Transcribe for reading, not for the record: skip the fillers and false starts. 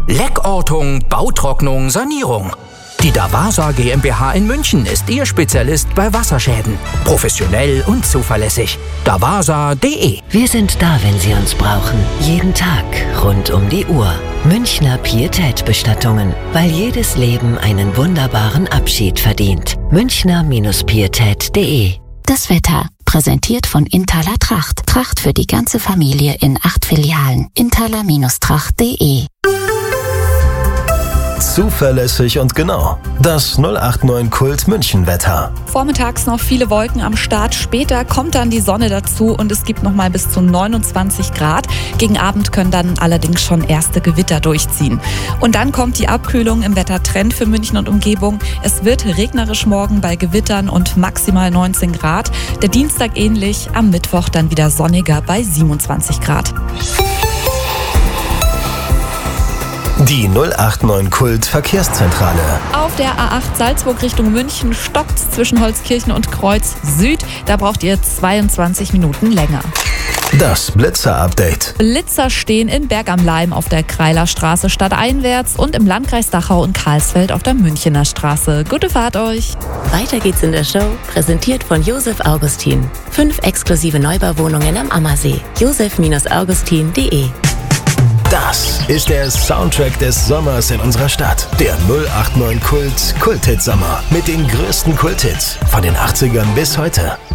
Leckortung, Bautrocknung, Sanierung. Die Davasa GmbH in München ist Ihr Spezialist bei Wasserschäden. Professionell und zuverlässig. Davasa.de. Wir sind da, wenn Sie uns brauchen. Jeden Tag, rund um die Uhr. Münchner Pietät-Bestattungen. Weil jedes Leben einen wunderbaren Abschied verdient. Münchner-Pietät.de. Das Wetter. Präsentiert von Intala Tracht. Tracht für die ganze Familie in 8 Filialen. Intala-Tracht.de. Zuverlässig und genau. Das 089 Kult München Wetter. Vormittags noch viele Wolken am Start. Später kommt dann die Sonne dazu und es gibt noch mal bis zu 29 Grad. Gegen Abend können dann allerdings schon erste Gewitter durchziehen. Und dann kommt die Abkühlung im Wettertrend für München und Umgebung. Es wird regnerisch morgen bei Gewittern und maximal 19 Grad. Der Dienstag ähnlich, am Mittwoch dann wieder sonniger bei 27 Grad. Die 089 Kult Verkehrszentrale. Auf der A8 Salzburg Richtung München stockt zwischen Holzkirchen und Kreuz Süd. Da braucht ihr 22 Minuten länger. Das Blitzer-Update. Blitzer stehen in Berg am Laim auf der Kreilerstraße stadteinwärts und im Landkreis Dachau und Karlsfeld auf der Münchener Straße. Gute Fahrt euch! Weiter geht's in der Show, präsentiert von Josef Augustin. 5 exklusive Neubauwohnungen am Ammersee. josef-augustin.de. Das ist der Soundtrack des Sommers in unserer Stadt. Der 089 Kult Kulthit Sommer mit den größten Kulthits von den 80ern bis heute.